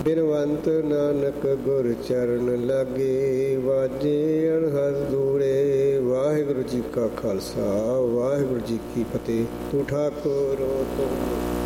ਬਿਨਵੰਤ ਨਾਨਕ ਗੁਰ ਚਰਨ ਲਾਗੇ, ਵਾਜੇ ਅਣਹਦ ਦੂੜੇ। ਵਾਹਿਗੁਰੂ ਜੀ ਕਾ ਖਾਲਸਾ, ਵਾਹਿਗੁਰੂ ਜੀ ਕੀ ਫਤਿਹ। ਤੂੰ ਠਾਕੁਰ ਤੂੰ